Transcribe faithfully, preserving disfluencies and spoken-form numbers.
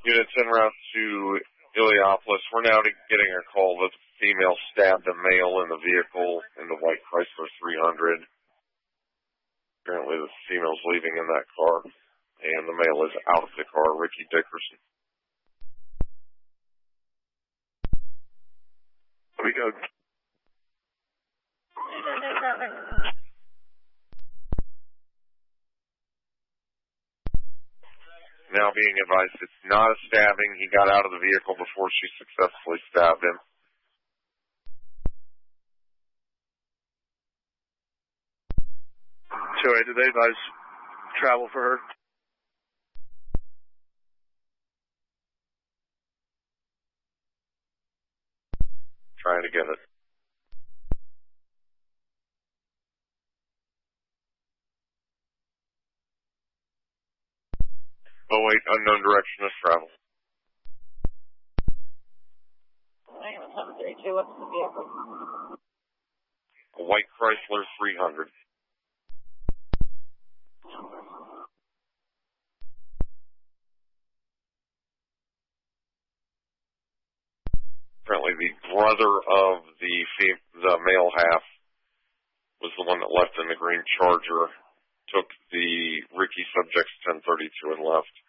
Units en route to Iliopolis. We're now getting a call that the female stabbed a male in the vehicle in the white Chrysler three hundred. Apparently the female's leaving in that car, and the male is out of the car, Ricky Dickerson. Here we go. Now being advised it's not a stabbing. He got out of the vehicle before she successfully stabbed him. So, did they advise travel for her? Trying to get it. Oh wait, unknown direction of travel. seven thirty-two, what's the vehicle? A white Chrysler three hundred. Apparently the brother of the fem- the male half was the one that left in the green Charger, took the Ricky subject's ten thirty-two and left.